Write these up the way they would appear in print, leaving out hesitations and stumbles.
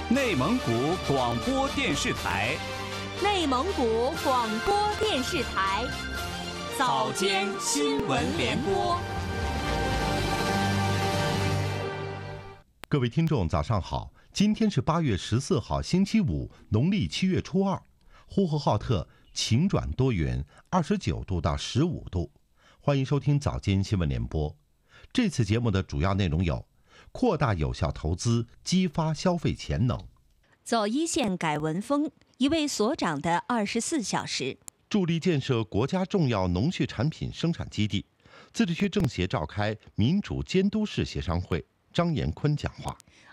内蒙古广播电视台， 内蒙古广播电视台，早间新闻联播。 各位听众，早上好！今天是8月14号，星期五，农历7月初2，呼和浩特晴转多云，29度到15度。欢迎收听早间新闻联播。这次节目的主要内容有：扩大有效投资，激发消费潜能； 走一线改文风，一位所长的24小时； 助力建设国家重要农畜产品生产基地；自治区政协召开民主监督式协商会，张延坤讲话。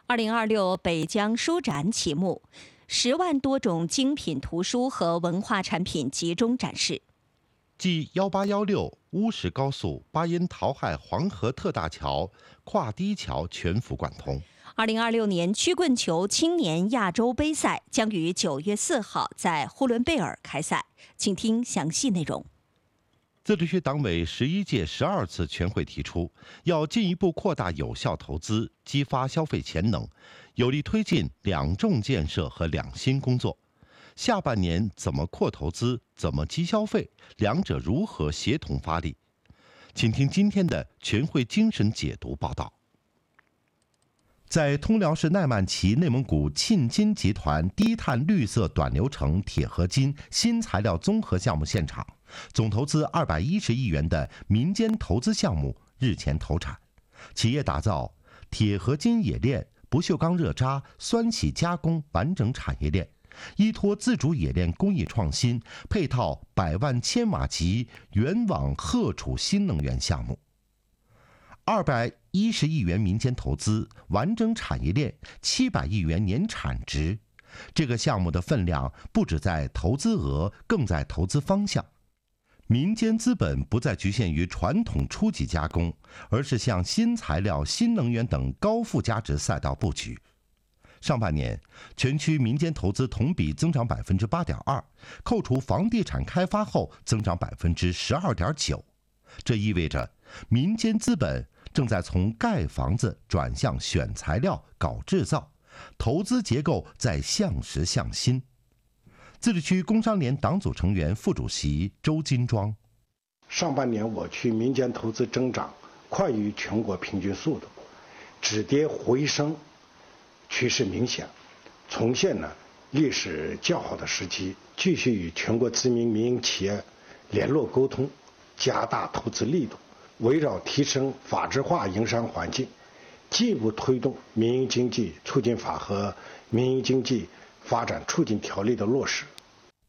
2026北疆书展启幕，10万多种精品图书和文化产品集中展示。 继1816乌石高速、巴音陶亥黄河特大桥、跨堤桥全幅贯通。 2026年曲棍球青年亚洲杯赛将于9月4号在呼伦贝尔开赛，请听详细内容。 自治区党委11届12次全会提出，要进一步扩大有效投资，激发消费潜能，有力推进两重建设和两新工作。下半年怎么扩投资，怎么激消费，两者如何协同发力？请听今天的全会精神解读报道。在通辽市奈曼旗内蒙古沁金集团低碳绿色短流程铁合金新材料综合项目现场，总投资210亿元的民间投资项目日前投产，企业打造铁合金冶炼、不锈钢热轧、酸洗加工完整产业链，依托自主冶炼工艺创新，配套100万千瓦级原网荷储新能源项目。210亿元民间投资，完整产业链，700亿元年产值。这个项目的分量不只在投资额，更在投资方向。民间资本不再局限于传统初级加工，而是向新材料、新能源等高附加值赛道布局。上半年，全区民间投资同比增长8.2%，扣除房地产开发后增长12.9%。这意味着民间资本正在从盖房子转向选材料、搞制造，投资结构在向实向新。自治区工商联党组成员、副主席周金庄： 上半年我区民间投资增长快于全国平均速度，止跌回升趋势明显，重现了历史较好的时期，继续与全国知名民营企业联络沟通，加大投资力度，围绕提升法治化营商环境，进一步推动民营经济促进法和民营经济发展促进条例的落实，